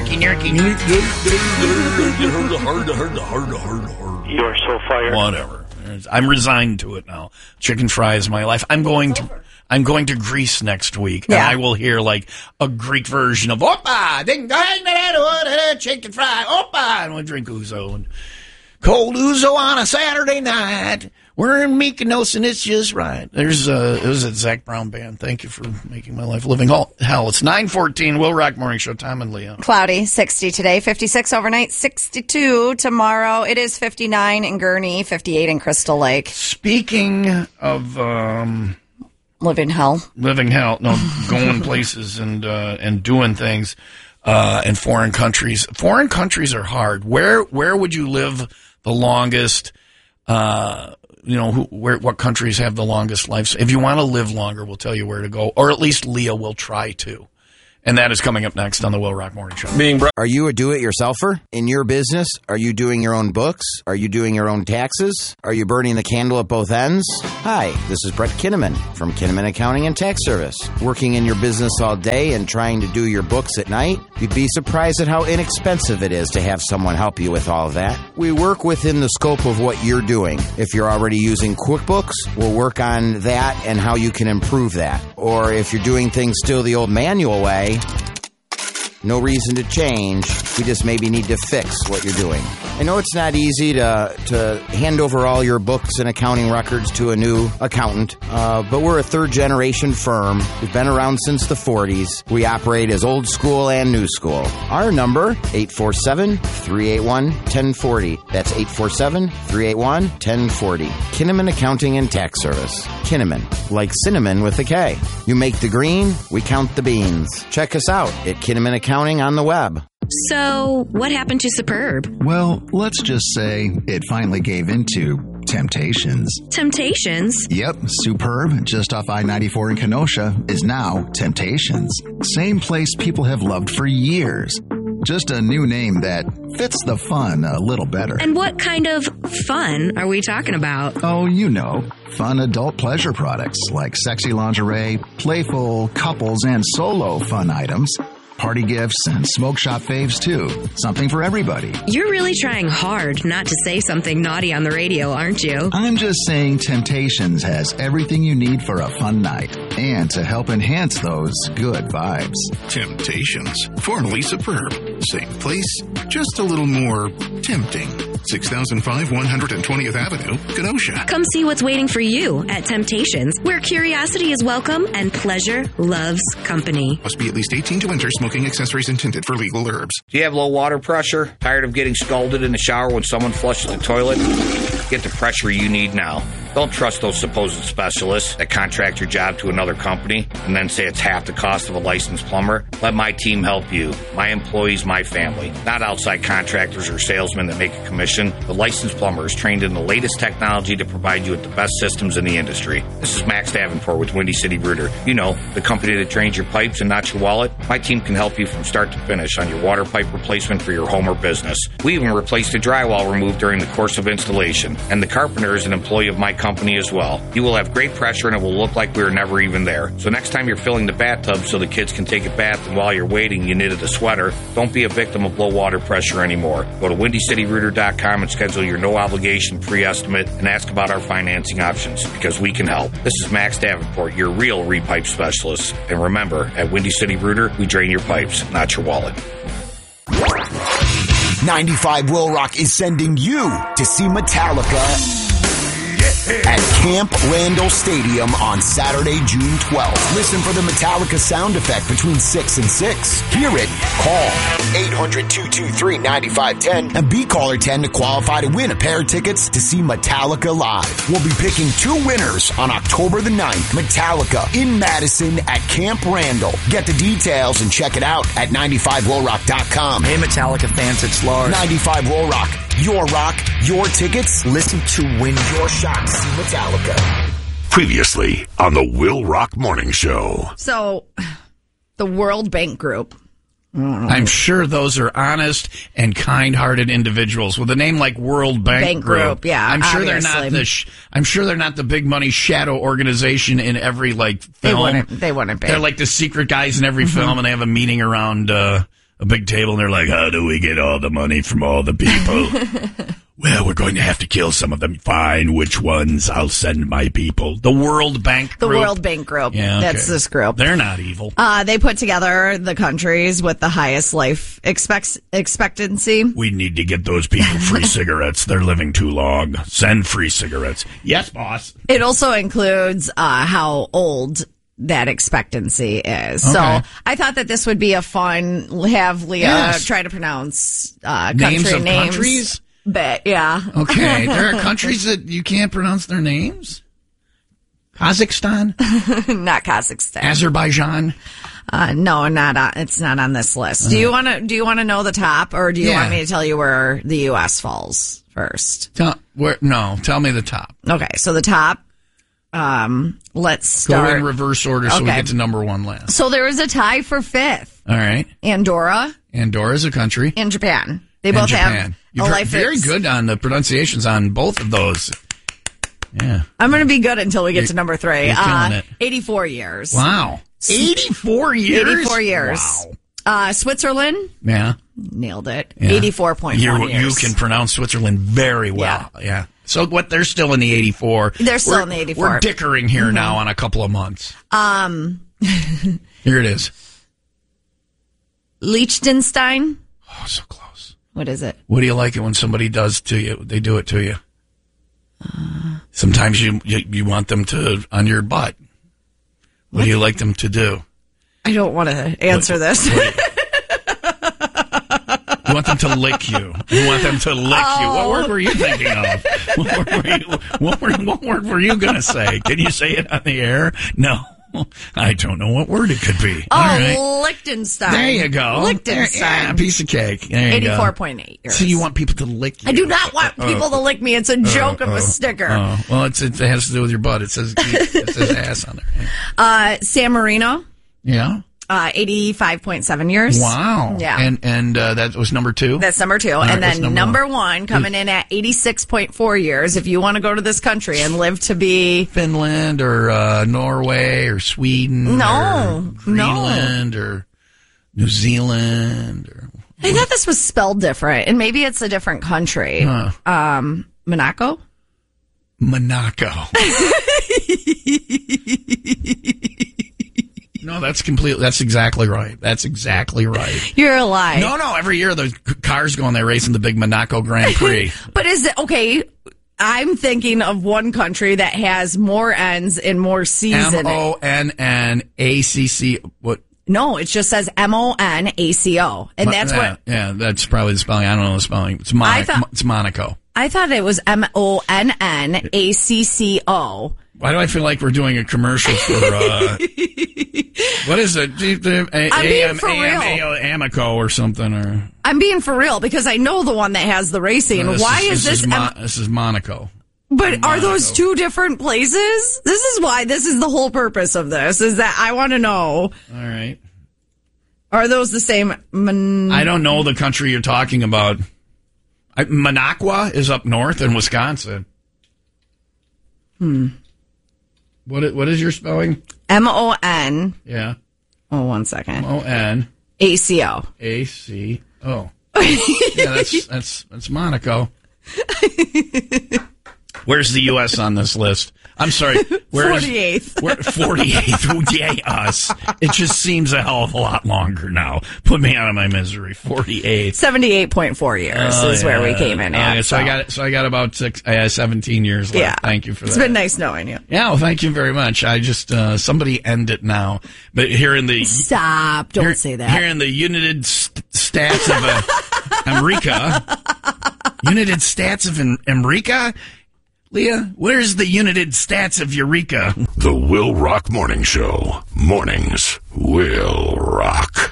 You're so fired. Whatever. I'm resigned to it now. Chicken fry is my life. I'm going to Greece next week, and I will hear like a Greek version of Opa, chicken fry, Opa, and we'll drink ouzo and cold ouzo on a Saturday night. We're in Mykonos, and it's just right. It was a Zach Brown band. Thank you for making my life living hell. It's 9:14. Will Rock Morning Show. Tom and Leah. Cloudy, 60 today, 56 overnight, 62 tomorrow. It is 59 in Gurnee, 58 in Crystal Lake. Speaking of living hell. No, going places and doing things in foreign countries. Foreign countries are hard. Where would you live the longest? What countries have the longest lives? If you want to live longer, we'll tell you where to go, or at least Leah will try to. And that is coming up next on the Will Rock Morning Show. Are you a do-it-yourselfer? In your business, are you doing your own books? Are you doing your own taxes? Are you burning the candle at both ends? Hi, this is Brett Kinnaman from Kinnaman Accounting and Tax Service. Working in your business all day and trying to do your books at night? You'd be surprised at how inexpensive it is to have someone help you with all of that. We work within the scope of what you're doing. If you're already using QuickBooks, we'll work on that and how you can improve that. Or if you're doing things still the old manual way, no reason to change. We just maybe need to fix what you're doing. I know it's not easy to hand over all your books and accounting records to a new accountant, but we're a third-generation firm. We've been around since the 40s. We operate as old school and new school. Our number, 847-381-1040. That's 847-381-1040. Kinnaman Accounting and Tax Service. Kinnaman, like cinnamon with a K. You make the green, we count the beans. Check us out at Kinnaman Accounting on the web. So, what happened to Superb? Well, let's just say it finally gave into Temptations. Temptations? Yep, Superb, just off I-94 in Kenosha, is now Temptations. Same place people have loved for years. Just a new name that fits the fun a little better. And what kind of fun are we talking about? Oh, you know, fun adult pleasure products like sexy lingerie, playful couples and solo fun items, party gifts, and smoke shop faves, too. Something for everybody. You're really trying hard not to say something naughty on the radio, aren't you? I'm just saying Temptations has everything you need for a fun night and to help enhance those good vibes. Temptations, formerly Superb. Same place, just a little more tempting. 6005 120th Avenue, Kenosha. Come see what's waiting for you at Temptations, where curiosity is welcome and pleasure loves company. Must be at least 18 to enter. Smoking accessories intended for legal herbs. Do you have low water pressure? Tired of getting scalded in the shower when someone flushes the toilet? Get the pressure you need now. Don't trust those supposed specialists that contract your job to another company and then say it's half the cost of a licensed plumber. Let my team help you. My employees, my family. Not outside contractors or salesmen that make a commission. The licensed plumber is trained in the latest technology to provide you with the best systems in the industry. This is Max Davenport with Windy City Rooter. You know, the company that drains your pipes and not your wallet. My team can help you from start to finish on your water pipe replacement for your home or business. We even replaced the drywall removed during the course of installation. And the carpenter is an employee of my company as well. You will have great pressure and it will look like we were never even there. So next time you're filling the bathtub so the kids can take a bath and while you're waiting you knitted a sweater, don't be a victim of low water pressure anymore. Go to WindyCityRooter.com and schedule your no obligation pre-estimate and ask about our financing options because we can help. This is Max Davenport, your real repipe specialist. And remember, at Windy City Rooter, we drain your pipes, not your wallet. 95 Will Rock is sending you to see Metallica at Camp Randall Stadium on Saturday, June 12th. Listen for the Metallica sound effect between 6 and 6. Hear it. Call 800-223-9510 and be caller 10 to qualify to win a pair of tickets to see Metallica live. We'll be picking 2 winners on October the 9th. Metallica in Madison at Camp Randall. Get the details and check it out at 95willrock.com. Hey, Metallica fans, it's Lars. 95 Will Rock. Your rock, your tickets. Listen to win your shot to see Metallica. Previously on the Will Rock Morning Show. So, the World Bank Group. I'm sure those are honest and kind-hearted individuals with a name like World Bank Group. Yeah, I'm sure obviously. they're not I'm sure they're not the big money shadow organization in every film. They wouldn't be. They're like the secret guys in every film, and they have a meeting around a big table, and they're like, how do we get all the money from all the people? Well, we're going to have to kill some of them. Fine, which ones? I'll send my people. The World Bank Group? The World Bank Group. Yeah, okay. That's this group. They're not evil. They put together the countries with the highest life expectancy. We need to get those people free cigarettes. They're living too long. Send free cigarettes. Yes, boss. It also includes how old that expectancy is. Okay. So I thought that this would be a fun, have Leah try to pronounce names country of names. Countries? But, yeah. Okay. There are countries that you can't pronounce their names? Kazakhstan? Not Kazakhstan. Azerbaijan? No, it's not on this list. Do you want to know the top, or do you want me to tell you where the U.S. falls first? Tell me the top. Okay, so the top, let's start. Go in reverse order so we get to number one last. So there is a tie for fifth. All right. Andorra's a country. And Japan. They both have You've heard very good on the pronunciations on both of those. Yeah. I'm going to be good until we get to number 3. You're killing it. 84 years. Wow. 84 years? 84 years. Wow. Switzerland? Yeah. Nailed it. Yeah. 84.1 years. You can pronounce Switzerland very well. Yeah. So they're still in the 84. They're still in the 84. We're dickering here now on a couple of months. Here it is. Liechtenstein? Oh, so close. What is it? What do you like it when somebody does to you? They do it to you. Sometimes you want them to on your butt. What do you like them to do? I don't want to answer this. You want them to lick you. You want them to lick you. What word were you thinking of? What word were you going to say? Can you say it on the air? No. I don't know what word it could be. Oh, all right. Liechtenstein. There you go. Liechtenstein. Yeah, piece of cake. There you 84.8 years. So you want people to lick you. I do not want people to lick me. It's a joke of a sticker. Well, it has to do with your butt. It says ass on there. San Marino. Yeah. 85.7 years. Wow. Yeah. And that was number 2? That's number 2. Right, and then number 1 coming in at 86.4 years. If you want to go to this country and live to be Finland or Norway or Sweden or Greenland or New Zealand or I thought this was spelled different, and maybe it's a different country. Monaco? Monaco. No, that's exactly right. That's exactly right. You're a lie. No, every year the cars go and they race in the big Monaco Grand Prix. But is it, okay, I'm thinking of one country that has more N's and more C's in it. MONNACC, what? No, it just says MONACO. And that's what. Yeah, that's probably the spelling. I don't know the spelling. It's Monaco. I thought it was MONNACCO. Why do I feel like we're doing a commercial for, what is it? I'm being for real. Amoco or something, or. I'm being for real because I know the one that has the racing. Why is this? This is Monaco. But are those two different places? This is why this is the whole purpose of this, is that I want to know. All right. Are those the same? I don't know the country you're talking about. Managua is up north in Wisconsin. What is your spelling? MON. Yeah. Oh, 1 second. MON. ACO. ACO. Yeah, that's Monaco. Where's the U.S. on this list? I'm sorry. 48th. 48th. Yay, us. It just seems a hell of a lot longer now. Put me out of my misery. 48. 78.4 years is where we came in at. So I got about 17 years left. Yeah. Thank you for that. It's been nice knowing you. Yeah, well, thank you very much. I just, somebody end it now. But here in the... Stop. Don't say that. Here in the United Stats of America. United Stats of America? Leah, where's the United Stats of Eureka? The Will Rock Morning Show. Mornings will rock.